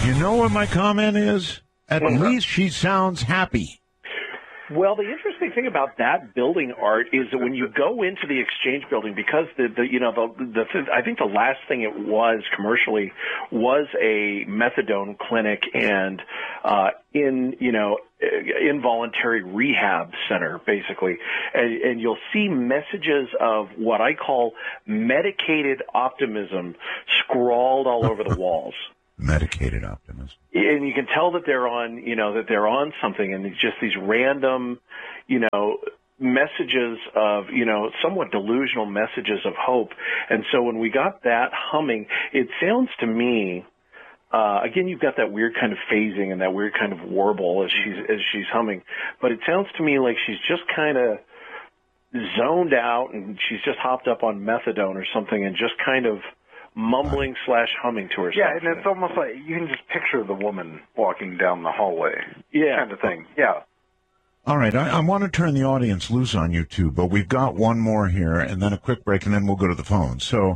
You know what my comment is? At least she sounds happy. Well, the interesting thing about that building, Art, is that when you go into the Exchange building, because I think the last thing it was commercially was a methadone clinic and involuntary rehab center, basically, and you'll see messages of what I call medicated optimism scrawled all over the walls. Medicated optimism. And you can tell that they're on something, and it's just these random, messages of, somewhat delusional messages of hope. And so when we got that humming, it sounds to me, again, you've got that weird kind of phasing and that weird kind of warble as she's humming, but it sounds to me like she's just kind of zoned out and she's just hopped up on methadone or something and just kind of mumbling / humming to herself. Yeah, and it's almost like you can just picture the woman walking down the hallway. Yeah. Kind of thing. Yeah. All right, I want to turn the audience loose on you two, but we've got one more here, and then a quick break, and then we'll go to the phone. So,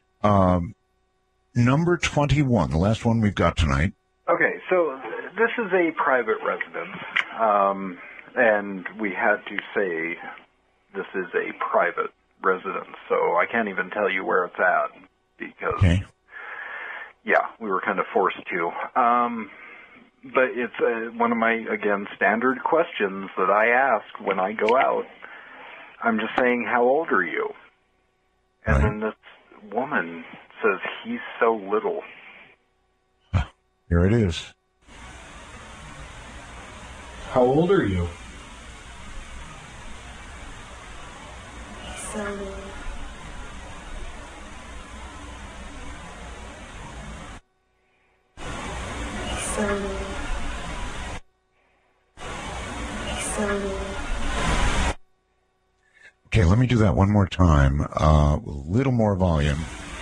number 21, the last one we've got tonight. Okay, so this is a private residence, and we had to say this is a private residence, so I can't even tell you where it's at. Because, yeah, we were kind of forced to. But it's one of my, again, standard questions that I ask when I go out. I'm just saying, how old are you? And then this woman says, he's so little. Here it is. How old are you? So little. Okay, let me do that one more time. With a little more volume.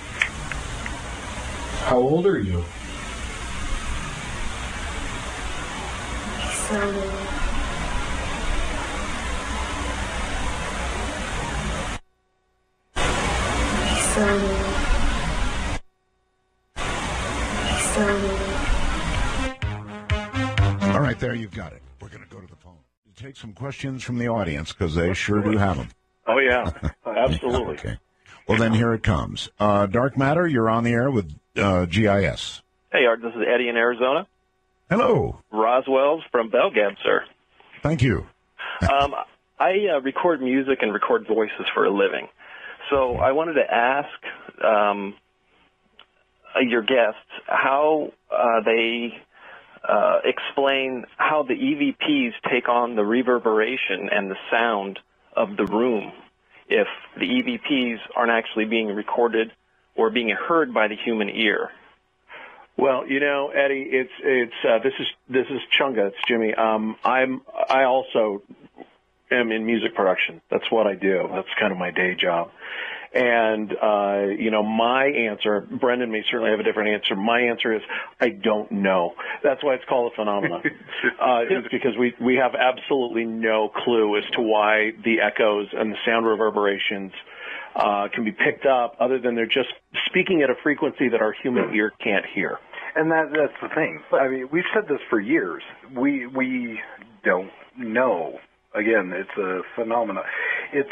How old are you? All right, there you've got it. We're going to go to the phone. Take some questions from the audience because they sure do have them. Oh, yeah, absolutely. Okay. Well, then here it comes. Dark Matter, you're on the air with GIS. Hey, Art, this is Eddie in Arizona. Hello. Roswell's from Belgab, sir. Thank you. I record music and record voices for a living. So I wanted to ask your guests how they explain how the EVPs take on the reverberation and the sound of the room if the EVPs aren't actually being recorded or being heard by the human ear. Well, Eddie, this is Chunga. It's Jimmy. I also am in music production. That's what I do. That's kind of my day job. And, my answer, Brendan may certainly have a different answer. My answer is, I don't know. That's why it's called a phenomenon. It's because we have absolutely no clue as to why the echoes and the sound reverberations can be picked up, other than they're just speaking at a frequency that our human ear can't hear. And that's the thing. I mean, we've said this for years. We don't know. Again, it's a phenomenon. It's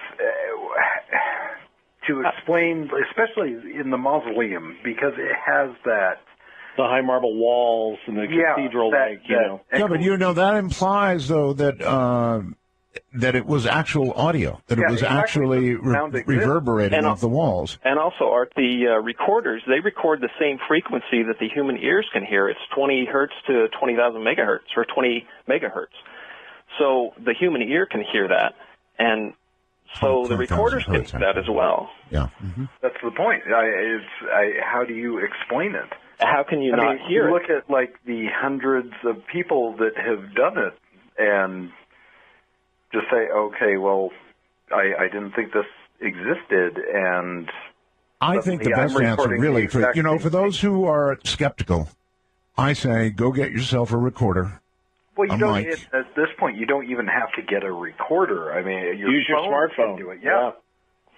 to explain, especially in the mausoleum, because it has that. The high marble walls and the cathedral, Yeah, but that implies, though, that it was actual audio, that it was actually reverberating off the walls. And also, Art, the recorders, they record the same frequency that the human ears can hear. It's 20 hertz to 20,000 megahertz, or 20 megahertz. So the human ear can hear that, and so the recorders can hear that as well. Yeah. Mm-hmm. That's the point. How do you explain it? How can you not hear it? Look at, the hundreds of people that have done it, and just say, okay, well, I didn't think this existed, and I think the best answer, really, for those who are skeptical, I say go get yourself a recorder. Well, you don't. At this point, you don't even have to get a recorder. I mean, use your smartphone. Can do it. Yeah.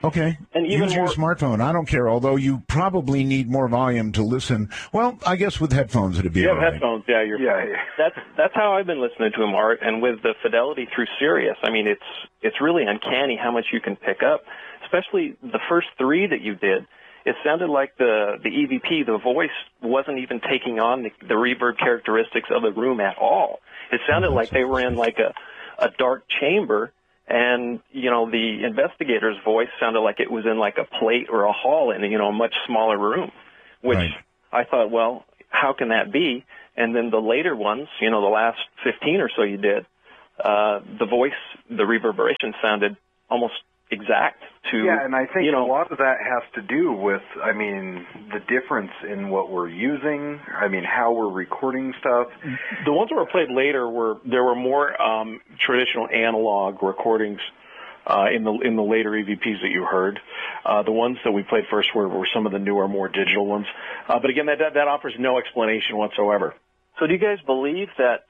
Okay. And even use your smartphone. I don't care, although you probably need more volume to listen. Well, I guess with headphones it'd be all right. Headphones, yeah, That's how I've been listening to him, Art. And with the fidelity through Sirius, I mean, it's really uncanny how much you can pick up, especially the first 3 that you did. It sounded like the EVP, the voice, wasn't even taking on the reverb characteristics of the room at all. It sounded like they were in like a dark chamber. And, the investigator's voice sounded like it was in like a plate or a hall in, a much smaller room, which I thought, well, how can that be? And then the later ones, the last 15 or so you did, the voice, the reverberation sounded almost exact to... Yeah, and I think a lot of that has to do with, the difference in what we're using, how we're recording stuff. The ones that were played later there were more traditional analog recordings in the later EVPs that you heard. The ones that we played first were some of the newer, more digital ones. But again, that offers no explanation whatsoever. So do you guys believe that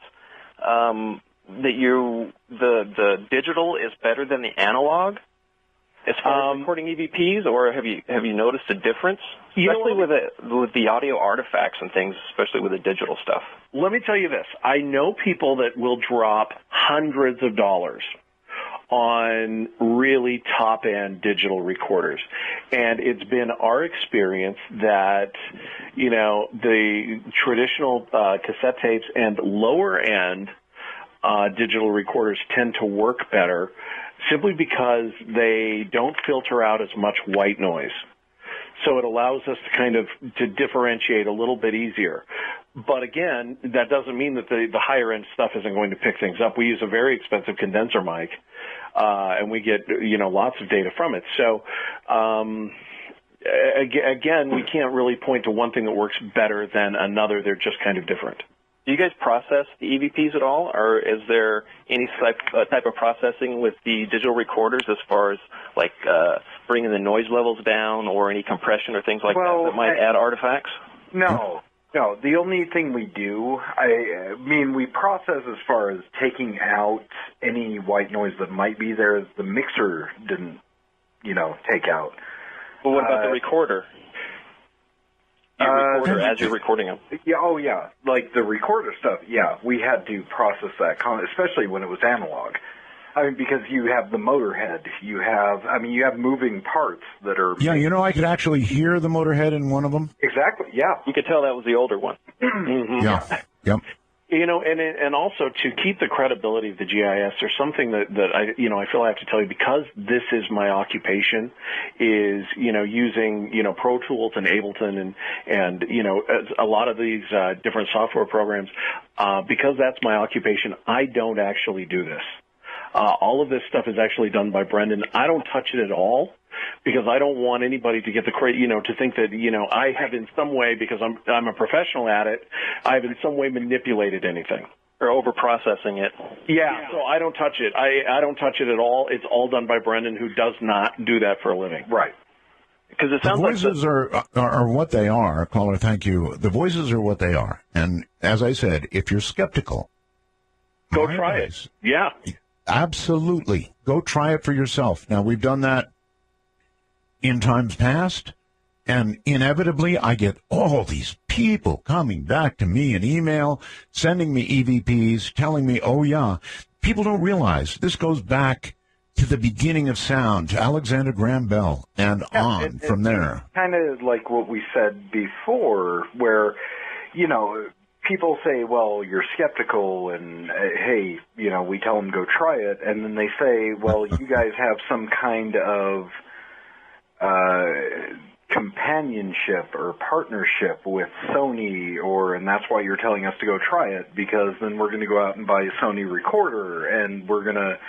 the digital is better than the analog as far as recording EVPs, or have you noticed a difference, especially with the audio artifacts and things, especially with the digital stuff? Let me tell you this: I know people that will drop hundreds of dollars on really top-end digital recorders, and it's been our experience that the traditional cassette tapes and lower-end digital recorders tend to work better, simply because they don't filter out as much white noise. So it allows us to kind of to differentiate a little bit easier. But again, that doesn't mean that the higher end stuff isn't going to pick things up. We use a very expensive condenser mic, and we get, lots of data from it. So, again, we can't really point to one thing that works better than another. They're just kind of different. Do you guys process the EVPs at all, or is there any type of processing with the digital recorders as far as like bringing the noise levels down or any compression or things like that might add artifacts? No. The only thing we do, we process as far as taking out any white noise that might be there. The mixer didn't, take out. Well, what about the recorder? As you're recording them. Yeah, like the recorder stuff, we had to process that, especially when it was analog. Because you have the motor head, you have moving parts that are... Yeah, I could actually hear the motor head in one of them. Exactly, yeah. You could tell that was the older one. Mm-hmm. Yeah, yep. And also to keep the credibility of the GIS, there's something that I feel I have to tell you, because this is my occupation, is, using, Pro Tools and Ableton and a lot of these different software programs, because that's my occupation, I don't actually do this. All of this stuff is actually done by Brendan. I don't touch it at all, because I don't want anybody to get the credit, to think that, I have in some way, because I'm a professional at it, I have in some way manipulated anything. Or over-processing it. Yeah, so I don't touch it. I don't touch it at all. It's all done by Brendan, who does not do that for a living. Right. Because it sounds the voices are what they are. Caller, thank you. The voices are what they are. And as I said, if you're skeptical, go try it. Yeah. Absolutely. Go try it for yourself. Now, we've done that in times past, and inevitably I get all these people coming back to me in email, sending me EVPs, telling me, oh, yeah. People don't realize this goes back to the beginning of sound, to Alexander Graham Bell, and on from there. Kind of like what we said before, where, people say, well, you're skeptical, and hey, we tell them go try it, and then they say, well, you guys have some kind of companionship or partnership with Sony, and that's why you're telling us to go try it, because then we're going to go out and buy a Sony recorder, and we're going to,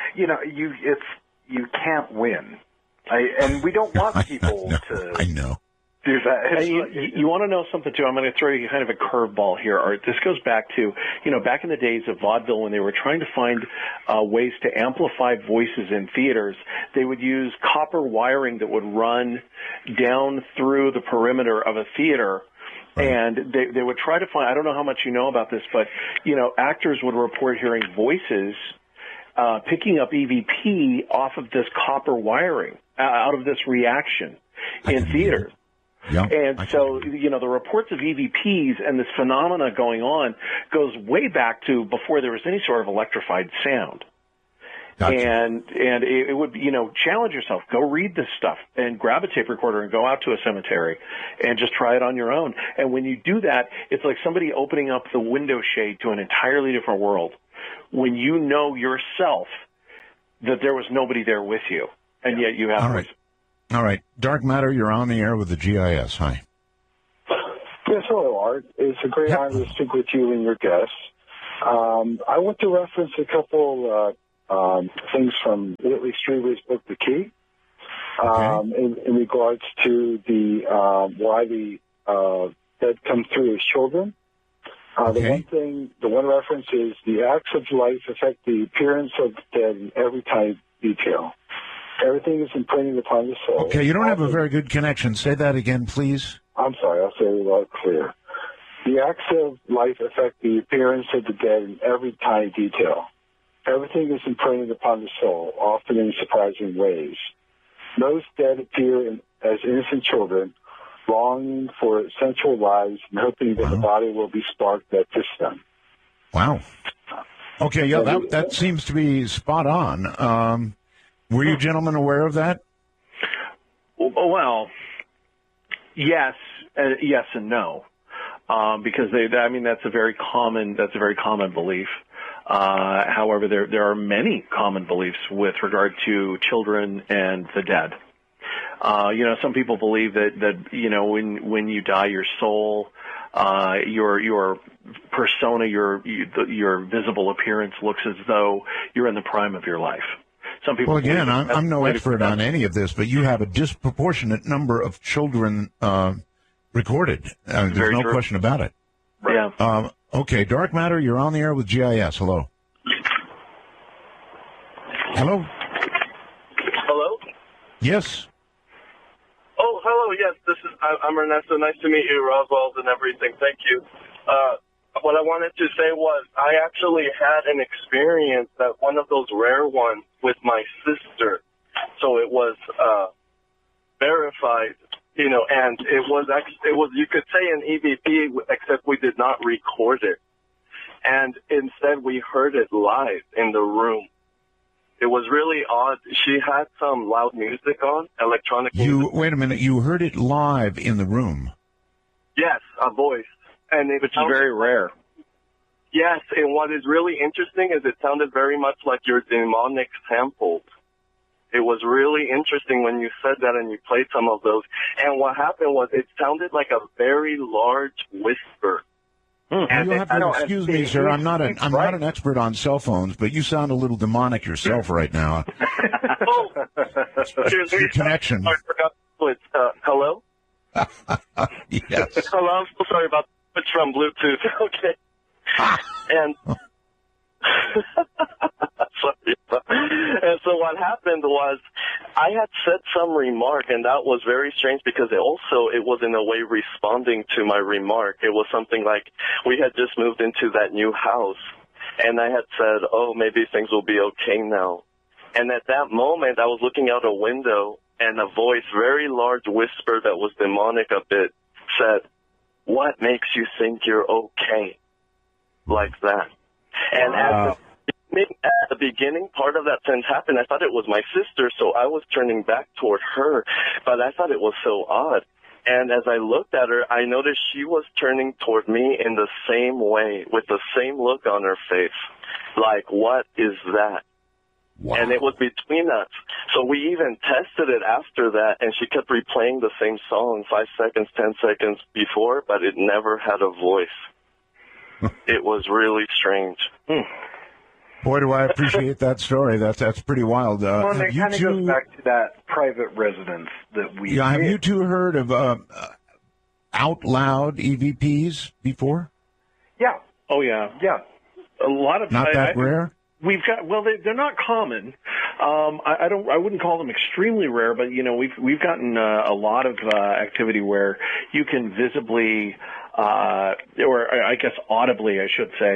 you can't win. And we don't want people to... I know. Do that. You want to know something, too? I'm going to throw you kind of a curveball here, Art. This goes back to, back in the days of vaudeville, when they were trying to find ways to amplify voices in theaters, they would use copper wiring that would run down through the perimeter of a theater. Right. And they would try to find, I don't know how much you know about this, but, actors would report hearing voices picking up EVP off of this copper wiring, out of this reaction in theaters. Yeah, and so, the reports of EVPs and this phenomena going on goes way back to before there was any sort of electrified sound. Gotcha. And it would be, challenge yourself. Go read this stuff and grab a tape recorder and go out to a cemetery and just try it on your own. And when you do that, it's like somebody opening up the window shade to an entirely different world when you know yourself that there was nobody there with you, and yet you have. All right. Dark Matter, you're on the air with the GIS. Hi. Yes, hello, Art. It's a great honor to speak with you and your guests. I want to reference a couple things from Whitley Strieber's book, The Key, in regards to the why the dead come through as children. The one reference is the acts of life affect the appearance of the dead in every tiny detail. Everything is imprinted upon the soul. Okay, you don't have a very good connection. Say that again, please. I'm sorry, I'll say it a lot clearer. The acts of life affect the appearance of the dead in every tiny detail. Everything is imprinted upon the soul, often in surprising ways. Most dead appear as innocent children, longing for sensual lives and hoping that the body will be sparked that kiss them. Wow. Okay, yeah, that seems to be spot on. Were you gentlemen aware of that? Well, yes and no, because that's a very common belief. However, there are many common beliefs with regard to children and the dead. Some people believe that when you die, your soul, your persona, your visible appearance looks as though you're in the prime of your life. Some people. Well, again, I'm no expert on any of this, but you have a disproportionate number of children recorded. There's no question about it. Yeah. Okay, Dark Matter, you're on the air with GIS. Hello. Hello. Hello. Yes. Oh, hello. Yes, I'm Ernesto. Nice to meet you, Roswell, and everything. Thank you. What I wanted to say was I actually had an experience, that one of those rare ones, with my sister. So it was verified, and it was you could say an EVP, except we did not record it, and instead we heard it live in the room. It was really odd. She had some loud music on, electronic music. Wait a minute. You heard it live in the room? Yes, a voice. Which is very rare. Yes, and what is really interesting is it sounded very much like your demonic samples. It was really interesting when you said that and you played some of those. And what happened was it sounded like a very large whisper. And you'll have to excuse me, sir. I'm not an expert on cell phones, but you sound a little demonic yourself right now. Your connection. I forgot. Hello? Yes. Hello. I'm so sorry about switch from Bluetooth. Okay. And sorry. And so what happened was I had said some remark, and that was very strange because it was in a way responding to my remark. It was something like we had just moved into that new house, and I had said, oh, maybe things will be okay now. And at that moment, I was looking out a window, and a voice, very large whisper that was demonic a bit, said, what makes you think you're okay? Like that. And at the beginning part of that sentence happened, I thought it was my sister, so I was turning back toward her, but I thought it was so odd. And as I looked at her, I noticed she was turning toward me in the same way, with the same look on her face. Like, what is that? Wow. And it was between us. So we even tested it after that, and she kept replaying the same song 5 seconds, 10 seconds before, but it never had a voice. It was really strange. Boy, do I appreciate that story. That's pretty wild. Well, and it kind of goes back to that private residence that we have you two heard of out loud EVPs before? Yeah. Oh, yeah. Yeah. A lot of not that rare? We've got they're not common. I wouldn't call them extremely rare, but we've gotten a lot of activity where you can visibly or I guess audibly, I should say,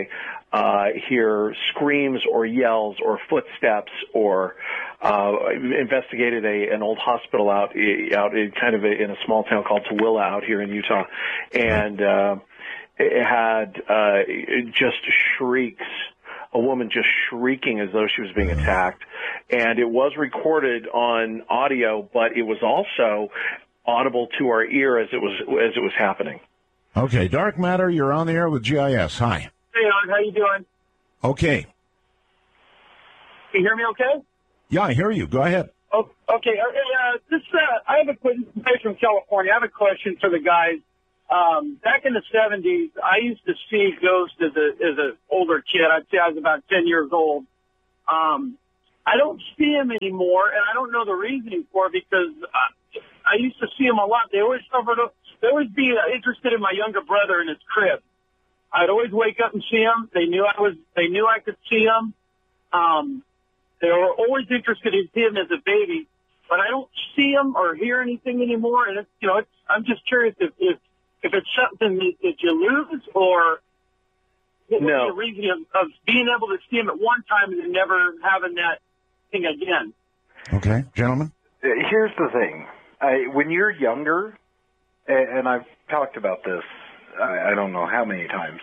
hear screams or yells or footsteps, or investigated an old hospital out in kind of in a small town called Tooele out here in Utah, and it had just shrieks. A woman just shrieking as though she was being attacked, and it was recorded on audio, but it was also audible to our ear as it was happening. Okay, Dark Matter, you're on the air with GIS. Hi. Hey, Art, how you doing? Okay. Can you hear me okay? Yeah, I hear you. Go ahead. Oh, okay. I have a question from California. I have a question for the guys. Back in the 70s, I used to see ghosts as an older kid. I'd say I was about 10 years old. I don't see them anymore, and I don't know the reasoning for it because I used to see them a lot. They always be interested in my younger brother in his crib. I'd always wake up and see them. They knew I could see them. They were always interested in him as a baby, but I don't see them or hear anything anymore. And I'm just curious if it's something that you lose, or what was the reason of being able to see him at one time and then never having that thing again? Okay, gentlemen. Here's the thing. When you're younger, and I've talked about this, I don't know how many times,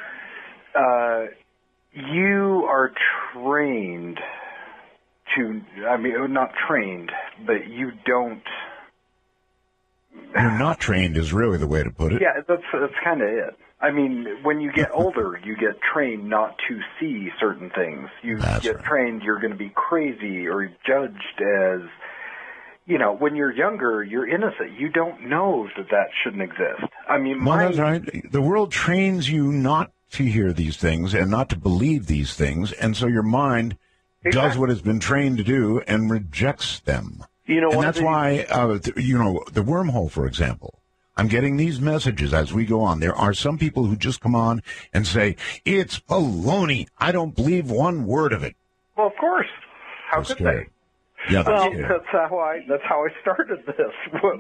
you are trained to, not trained, but you don't. You're not trained is really the way to put it. Yeah, that's kind of it. I mean, when you get older, you get trained not to see certain things. You get trained you're going to be crazy or judged as, when you're younger, you're innocent. You don't know that shouldn't exist. I mean, that's right. The world trains you not to hear these things and not to believe these things, and so your mind does what it's been trained to do and rejects them. And that's why, the wormhole, for example, I'm getting these messages as we go on. There are some people who just come on and say, it's baloney. I don't believe one word of it. Well, of course. How could they? Yeah, that's how I started this.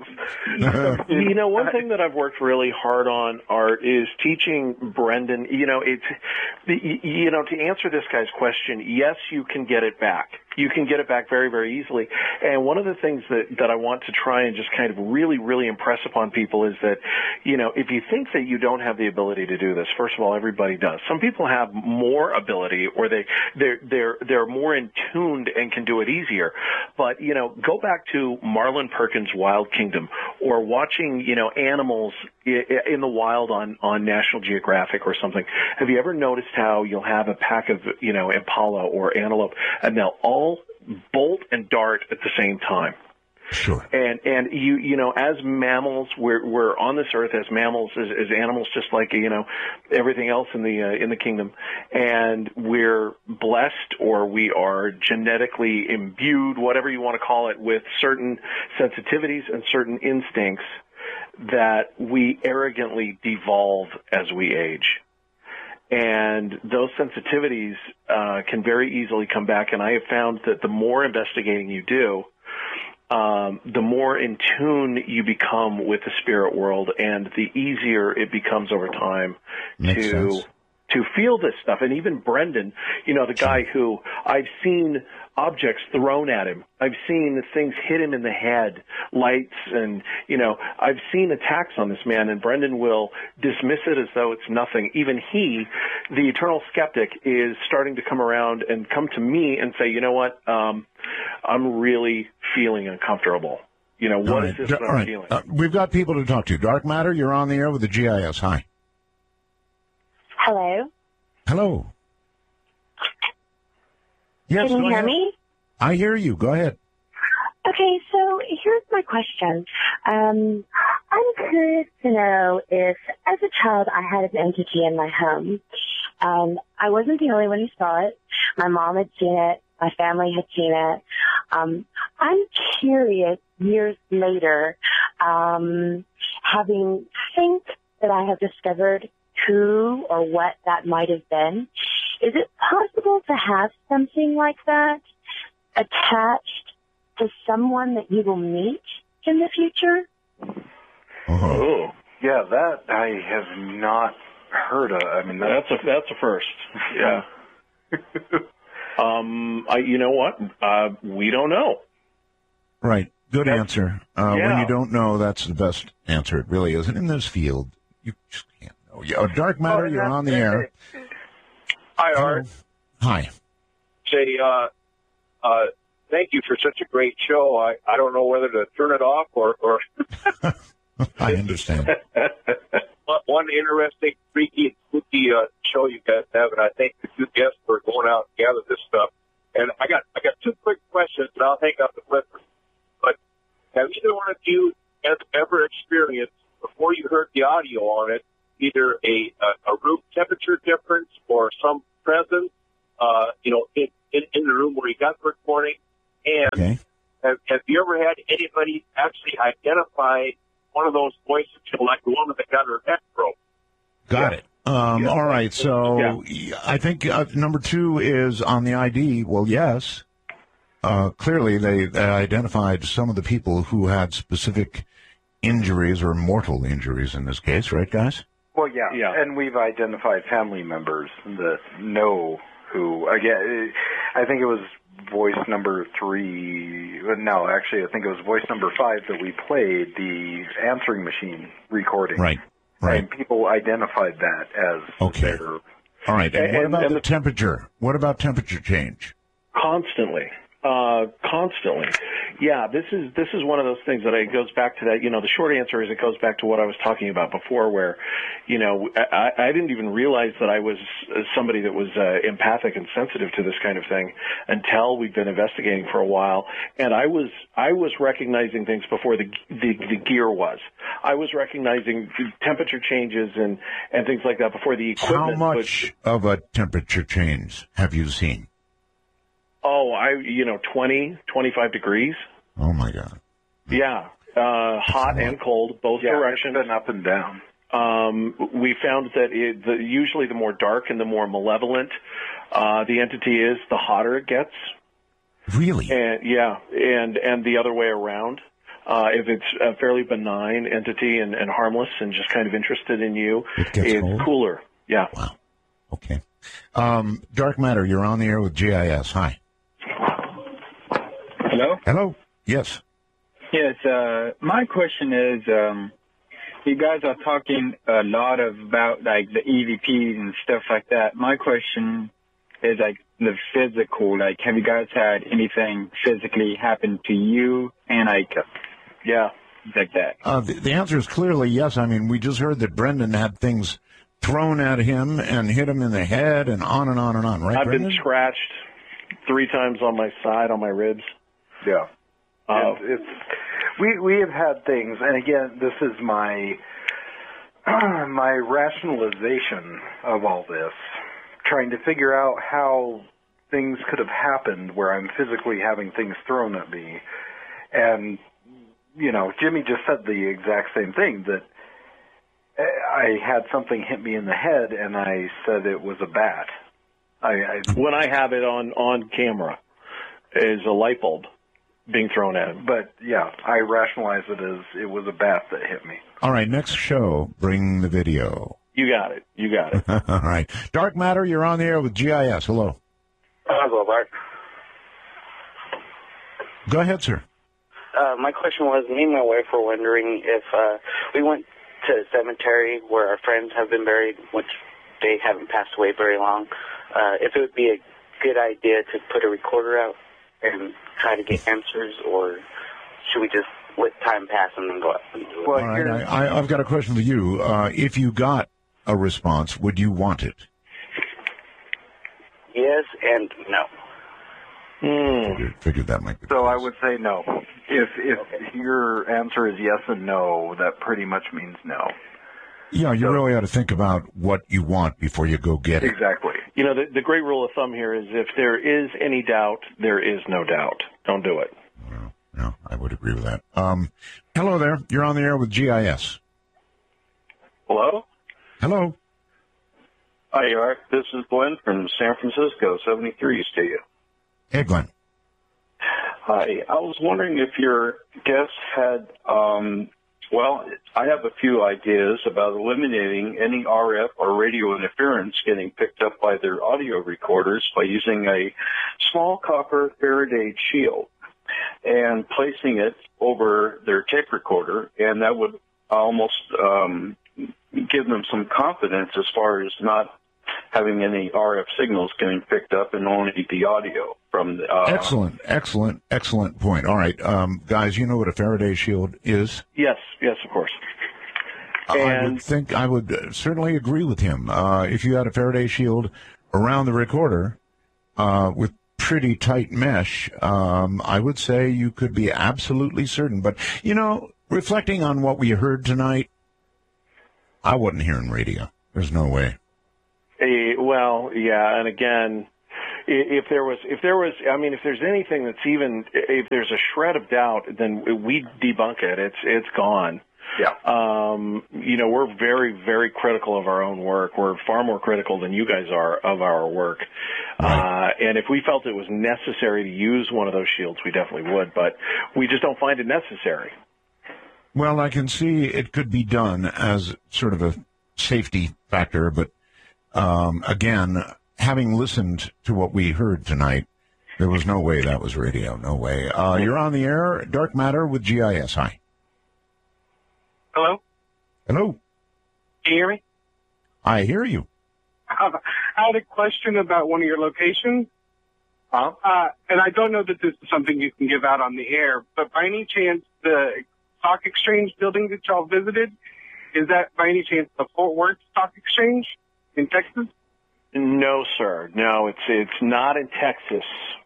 One thing that I've worked really hard on, Art, is teaching Brendan. To answer this guy's question, yes, you can get it back. You can get it back very, very easily. And one of the things that I want to try and just kind of really, really impress upon people is that, if you think that you don't have the ability to do this, first of all, everybody does. Some people have more ability, or they're more in tuned and can do it easier. But, go back to Marlon Perkins' Wild Kingdom, or watching, animals in the wild on National Geographic or something. Have you ever noticed how you'll have a pack of, impala or antelope, and they'll all bolt and dart at the same time? Sure. And as mammals, we're on this earth as mammals, as animals, just like everything else in the kingdom, and we're blessed, or we are genetically imbued, whatever you want to call it, with certain sensitivities and certain instincts that we arrogantly devolve as we age. And those sensitivities can very easily come back. And I have found that the more investigating you do, the more in tune you become with the spirit world, and the easier it becomes over time to feel this stuff. And even Brendan, the guy who I've seen objects thrown at him. I've seen things hit him in the head, lights, and, I've seen attacks on this man, and Brendan will dismiss it as though it's nothing. Even he, the eternal skeptic, is starting to come around and come to me and say, you know what, I'm really feeling uncomfortable. What is this that I'm feeling? We've got people to talk to. Dark Matter, you're on the air with the GIS. Hi. Hello. Hello. Yes, can you hear me? I hear you. Go ahead. Okay, so here's my question. I'm curious to know if, as a child, I had an entity in my home. I wasn't the only one who saw it. My mom had seen it. My family had seen it. I'm curious, years later, having think that I have discovered who or what that might have been. Is it possible to have something like that attached to someone that you will meet in the future? Oh, yeah, that I have not heard of. I mean, that's a first. Yeah. You know what? We don't know. Right. Good answer. Yeah. When you don't know, that's the best answer. It really is. And in this field, you just can't know. Dark Matter, you're on the air. Hi, Art. Hi. Say, thank you for such a great show. I don't know whether to turn it off or I understand. One interesting, freaky, and spooky show you guys have, and I thank the two guests for going out and gather this stuff. And I got two quick questions, and I'll hang up the flipper. But have either one of you ever experienced, before you heard the audio on it, either a room temperature difference or some presence, in the room where you got the recording? And okay. Have you ever had anybody actually identify one of those voices, like the one that got her neck broke? Got it. All right. So I think number 2 is on the ID. Well, yes. Clearly, they identified some of the people who had specific injuries or mortal injuries in this case, right, guys? Well, yeah. And we've identified family members that know who. Again, I think it was voice number 3. No, actually, I think it was voice number 5 that we played, the answering machine recording. Right. And people identified that as their... All right. And what about the temperature? What about temperature change? Constantly. Yeah, this is one of those things that it goes back to that, the short answer is it goes back to what I was talking about before where, I didn't even realize that I was somebody that was empathic and sensitive to this kind of thing until we've been investigating for a while. And I was recognizing things before the gear was. I was recognizing temperature changes and things like that before the equipment. How much of a temperature change have you seen? 20, 25 degrees. Oh, my God. Yeah. Hot and cold, both directions. It's been up and down. We found that usually the more dark and the more malevolent the entity is, the hotter it gets. Really? And the other way around. If it's a fairly benign entity and harmless and just kind of interested in you, it's cooler. Yeah. Wow. Okay. Dark Matter, you're on the air with GIS. Hi. Hello? Hello? Yes. Yes, my question is, you guys are talking a lot about, like, the EVPs and stuff like that. My question is, like, the physical. Like, have you guys had anything physically happen to you? And, like, like that. The answer is clearly yes. I mean, we just heard that Brendan had things thrown at him and hit him in the head and on and on and on, right, I've Brendan? been scratched 3 times on my side, on my ribs. Yeah. We have had things, and again, this is my my rationalization of all this, trying to figure out how things could have happened where I'm physically having things thrown at me. And, Jimmy just said the exact same thing, that I had something hit me in the head, and I said it was a bat. When I have it on camera, is a light bulb being thrown at him. But, I rationalize it as it was a bat that hit me. All right, next show, bring the video. You got it. All right. Dark Matter, you're on the air with GIS. Hello. Hello, Bart. Go ahead, sir. My question was, me and my wife were wondering if we went to a cemetery where our friends have been buried, which they haven't passed away very long, if it would be a good idea to put a recorder out and try to get answers, or should we just let time pass and then go out and do it? Well, all right, I've got a question for you. If you got a response, would you want it? Yes and no. Figured that might be. So I would say no. If your answer is yes and no, that pretty much means no. Yeah, you really ought to think about what you want before you go get it. Exactly. The great rule of thumb here is if there is any doubt, there is no doubt. Don't do it. No, I would agree with that. Hello there. You're on the air with GIS. Hello? Hello. Hi, Art. This is Glenn from San Francisco, 73 to you. Hey, Glenn. Hi. I was wondering if your guests had Well, I have a few ideas about eliminating any RF or radio interference getting picked up by their audio recorders by using a small copper Faraday shield and placing it over their tape recorder, and that would almost give them some confidence as far as not having any RF signals getting picked up and only the audio from the... Excellent point. All right, guys, you know what a Faraday shield is? Yes, of course. I would certainly agree with him. If you had a Faraday shield around the recorder with pretty tight mesh, I would say you could be absolutely certain. But, you know, reflecting on what we heard tonight, I wasn't hearing radio. There's no way. Well, yeah, and again, if there's anything that's even, if there's a shred of doubt, then we debunk it. It's gone. Yeah. We're very, very critical of our own work. We're far more critical than you guys are of our work. Right. And if we felt it was necessary to use one of those shields, we definitely would, but we just don't find it necessary. Well, I can see it could be done as sort of a safety factor, but again, having listened to what we heard tonight, there was no way that was radio. No way. You're on the air, Dark Matter with GIS. Hi. Hello? Hello. Can you hear me? I hear you. I had a question about one of your locations. And I don't know that this is something you can give out on the air, but by any chance, the stock exchange building that y'all visited, is that by any chance the Fort Worth Stock Exchange in Texas? No, sir. No, it's not in Texas.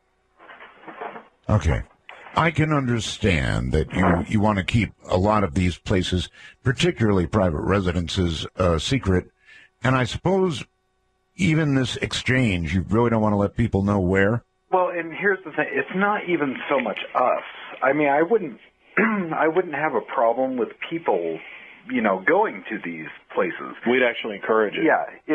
Okay. I can understand that you want to keep a lot of these places, particularly private residences, secret. And I suppose even this exchange, you really don't want to let people know where? Well, and here's the thing. It's not even so much us. I mean, I wouldn't have a problem with people, going to these places. We'd actually encourage it. Yeah,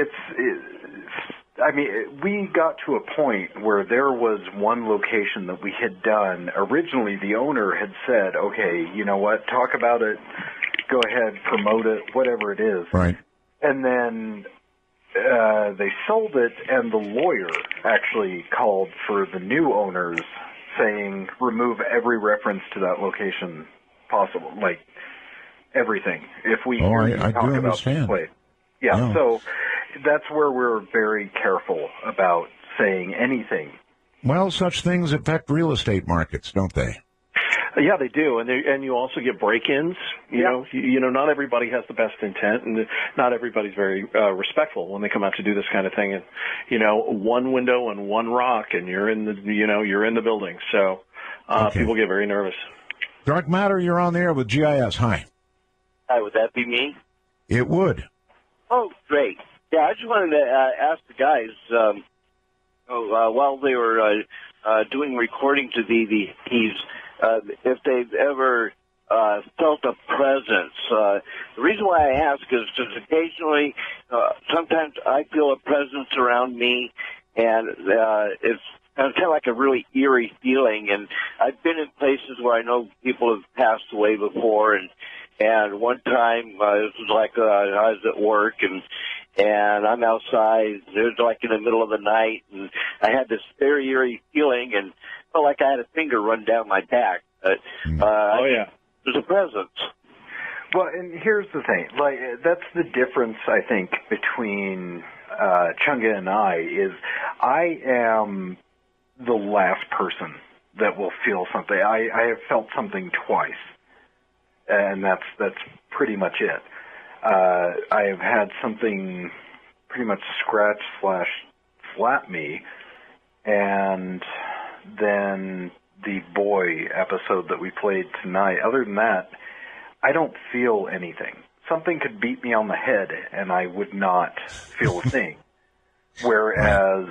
we got to a point where there was one location that we had done. Originally, the owner had said, okay, you know what, talk about it, go ahead, promote it, whatever it is. Right. And then they sold it, and the lawyer actually called for the new owners saying remove every reference to that location possible, like everything. If we hear you I talk do about understand. this place. Yeah, No. So that's where we're very careful about saying anything. Well, such things affect real estate markets, don't they? Yeah, they do, and you also get break-ins. You know, not everybody has the best intent, and not everybody's very respectful when they come out to do this kind of thing. And one window and one rock, and you're in the building. So Okay. people get very nervous. Dark Matter, you're on the air with GIS. Hi. Hi, would that be me? It would. Oh, great. Yeah, I just wanted to ask the guys, while they were doing recording to the EVPs, if they've ever felt a presence. The reason why I ask is because occasionally, sometimes I feel a presence around me, and it's kind of like a really eerie feeling. And I've been in places where I know people have passed away before, and one time it was like I was at work, and I'm outside. It was like in the middle of the night, and I had this very eerie feeling, and felt like I had a finger run down my back. There's a presence. Well, and here's the thing. Like, that's the difference, I think, between Chunga and I, is I am the last person that will feel something. I have felt something twice, and that's pretty much it. I have had something pretty much scratch/slap me, and then the boy episode that we played tonight. Other than that, I don't feel anything. Something could beat me on the head, and I would not feel a thing. Whereas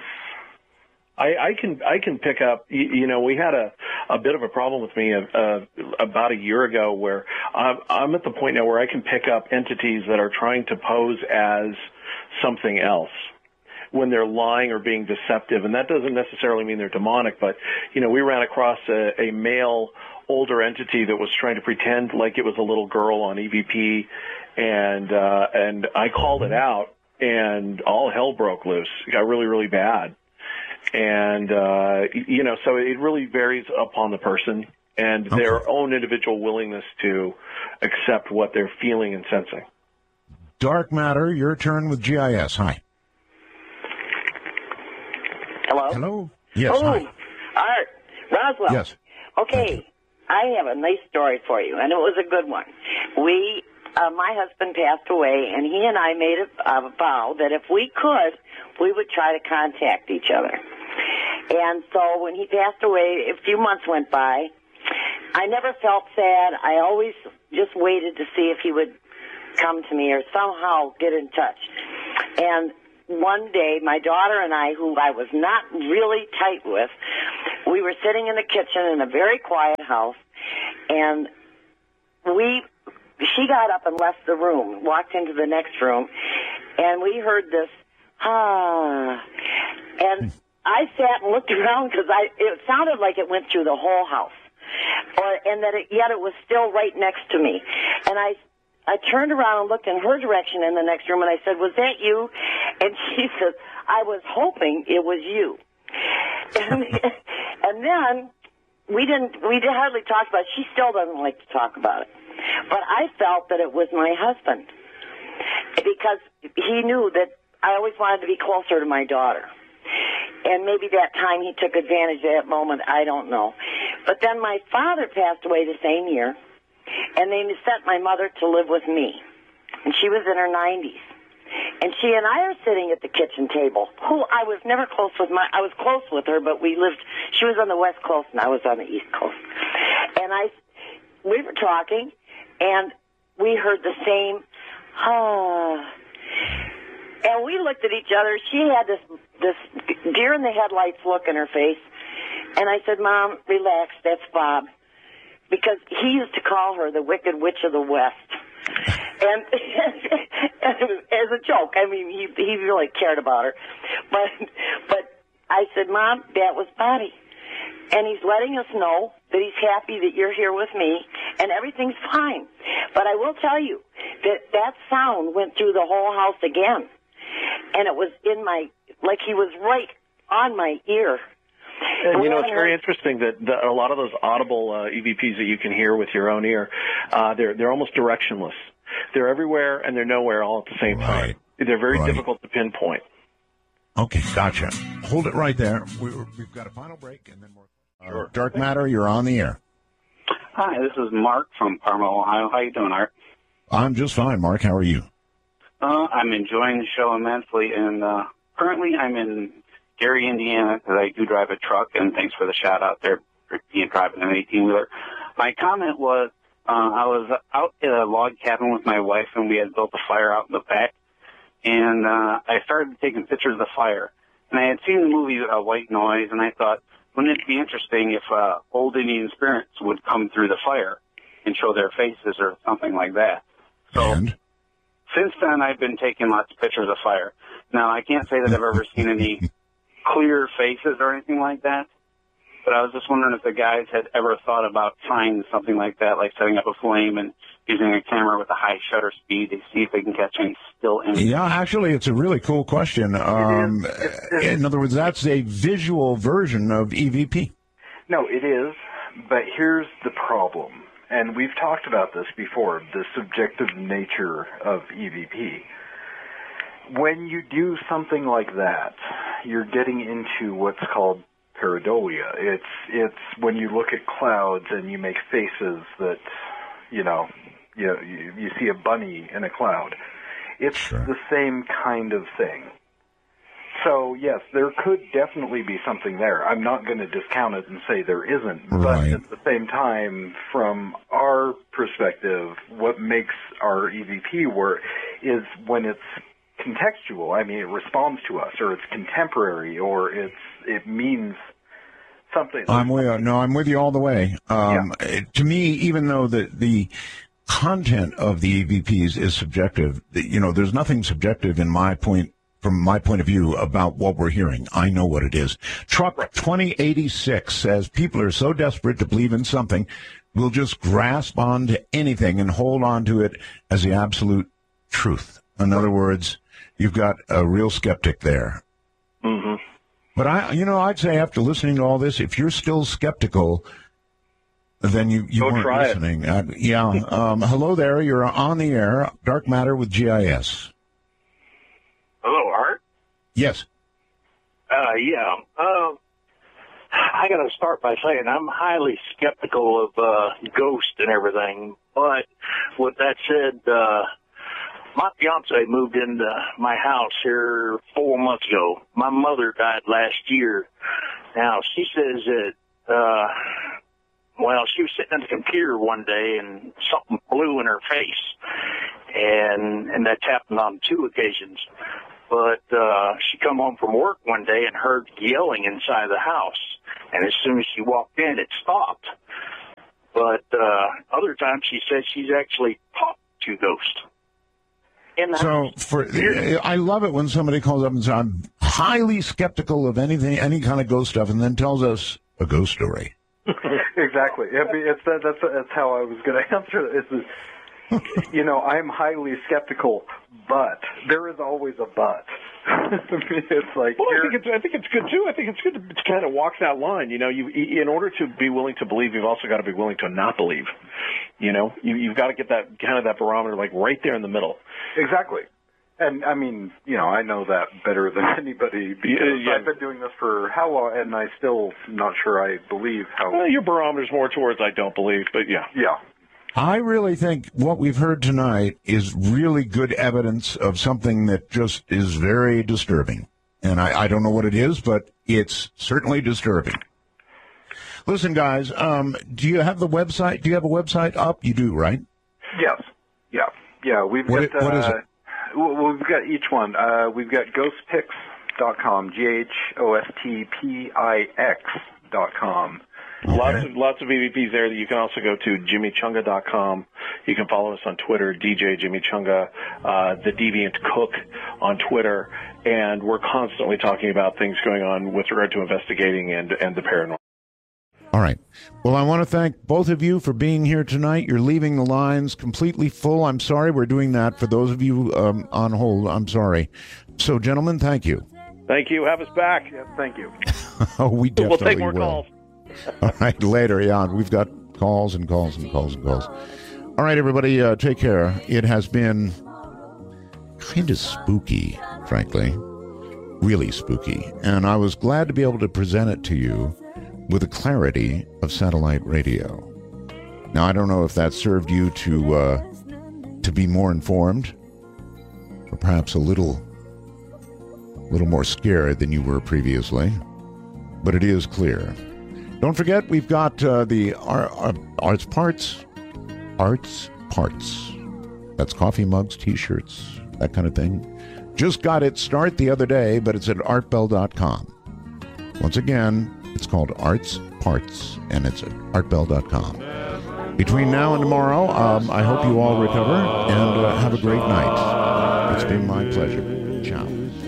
I can pick up. We had a bit of a problem with me about a year ago, where I'm at the point now where I can pick up entities that are trying to pose as something else when they're lying or being deceptive, and that doesn't necessarily mean they're demonic. But we ran across a male older entity that was trying to pretend like it was a little girl on EVP, and I called it out, and all hell broke loose. It got really, really bad. And, so it really varies upon the person and their own individual willingness to accept what they're feeling and sensing. Dark Matter, your turn with GIS. Hi. Hello? Hello? Yes, oh, hi. Art. Roswell. Yes. Okay, I have a nice story for you, and it was a good one. My husband passed away, and he and I made a vow that if we could, we would try to contact each other. And so when he passed away, a few months went by. I never felt sad. I always just waited to see if he would come to me or somehow get in touch. And one day, my daughter and I, who I was not really tight with, we were sitting in the kitchen in a very quiet house, and she got up and left the room, walked into the next room, and we heard this, and I sat and looked around because it sounded like it went through the whole house, and yet it was still right next to me. And I turned around and looked in her direction in the next room, and I said, "Was that you?" And she said, "I was hoping it was you." And then we hardly talked about it. She still doesn't like to talk about it. But I felt that it was my husband because he knew that I always wanted to be closer to my daughter. And maybe that time he took advantage of that moment, I don't know. But then my father passed away the same year, and they sent my mother to live with me. And she was in her 90s. And she and I are sitting at the kitchen table, who I was never close with. I was close with her, but she was on the West Coast and I was on the East Coast. And we were talking, and we heard the same, and we looked at each other. She had this deer in the headlights look in her face. And I said, "Mom, relax, that's Bob." Because he used to call her the Wicked Witch of the West. And as a joke, I mean, he really cared about her. But I said, "Mom, that was Bobby. And he's letting us know that he's happy that you're here with me, and everything's fine." But I will tell you that sound went through the whole house again. And it was like he was right on my ear. And, it's very interesting that a lot of those audible EVPs that you can hear with your own ear, they're almost directionless. They're everywhere and they're nowhere all at the same time. They're very difficult to pinpoint. Okay, gotcha. Hold it right there. We've got a final break, and then more. Dark Matter, you're on the air. Hi, this is Mark from Parma, Ohio. How you doing, Art? I'm just fine, Mark. How are you? I'm enjoying the show immensely, and currently I'm in Gary, Indiana, because I do drive a truck, and thanks for the shout out there for driving an 18-wheeler. My comment was, I was out at a log cabin with my wife, and we had built a fire out in the back, and I started taking pictures of the fire. And I had seen the movie White Noise, and I thought, wouldn't it be interesting if old Indian spirits would come through the fire and show their faces or something like that? So since then, I've been taking lots of pictures of fire. Now, I can't say that I've ever seen any clear faces or anything like that, but I was just wondering if the guys had ever thought about trying something like that, like setting up a flame and using a camera with a high shutter speed to see if they can catch any still images. Yeah, actually, it's a really cool question. In other words, that's a visual version of EVP. No, it is, but here's the problem, and we've talked about this before, the subjective nature of EVP. When you do something like that, you're getting into what's called pareidolia. It's when you look at clouds and you make faces that, you see a bunny in a cloud. It's the same kind of thing. So, yes, there could definitely be something there. I'm not going to discount it and say there isn't. But at the same time, from our perspective, what makes our EVP work is when it's contextual. I mean, it responds to us, or it's contemporary, or it means something. I'm with you all the way. To me, even though the content of the EVPs is subjective, there's nothing subjective in my point from my point of view, about what we're hearing. I know what it is. Truck 2086 says people are so desperate to believe in something, we'll just grasp on to anything and hold on to it as the absolute truth. In other words, you've got a real skeptic there. Mm-hmm. But I'd say after listening to all this, if you're still skeptical, then you weren't listening. Hello there. You're on the air. Dark Matter with GIS. Hello, Art. Yes. Yeah. I got to start by saying I'm highly skeptical of ghosts and everything. But with that said, my fiance moved into my house here 4 months ago. My mother died last year. Now, she says that, she was sitting at the computer one day and something flew in her face. And that's happened on 2 occasions. But she come home from work one day and heard yelling inside the house. And as soon as she walked in, it stopped. But other times she says she's actually talked to ghosts. So I love it when somebody calls up and says, I'm highly skeptical of anything, any kind of ghost stuff, and then tells us a ghost story. Exactly. That's how I was going to answer it. I'm highly skeptical, but there is always a but. It's like, well, I think it's good too. I think it's good to kind of walk that line. In order to be willing to believe, you've also got to be willing to not believe. You've got to get that kind of that barometer, like right there in the middle. Exactly. And I mean, I know that better than anybody because I've been doing this for how long, and I still not sure I believe how. Well, your barometer's more towards I don't believe, but yeah. Yeah. I really think what we've heard tonight is really good evidence of something that just is very disturbing. And I don't know what it is, but it's certainly disturbing. Listen, guys, do you have the website? Do you have a website up? You do, right? Yes. Yeah. We've got, what is it? We've got each one. We've got ghostpix.com, GHOSTPIX.com. Lots of EVPs there. That you can also go to jimmychunga.com. You can follow us on Twitter, DJ Jimmy Chunga, the Deviant Cook on Twitter, and we're constantly talking about things going on with regard to investigating and the paranormal. All right. Well, I want to thank both of you for being here tonight. You're leaving the lines completely full. I'm sorry we're doing that. For those of you on hold, I'm sorry. So, gentlemen, thank you. Thank you. Have us back. Yeah, thank you. Oh, we definitely will. We'll take more will. calls. All right, later, yeah. We've got calls and calls and calls and calls. All right, everybody, take care. It has been kind of spooky, frankly. Really spooky. And I was glad to be able to present it to you with the clarity of satellite radio. Now, I don't know if that served you to be more informed, or perhaps a little more scared than you were previously, but it is clear. Don't forget, we've got the Arts Parts. That's coffee mugs, T-shirts, that kind of thing. Just got its start the other day, but it's at artbell.com. Once again, it's called Arts Parts, and it's at artbell.com. Between now and tomorrow, I hope you all recover and have a great night. It's been my pleasure. Ciao.